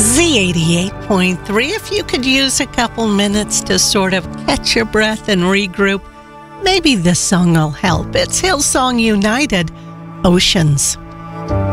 Z88.3. If you could use a couple minutes to sort of catch your breath and regroup, maybe this song will help. It's Hillsong United, Oceans.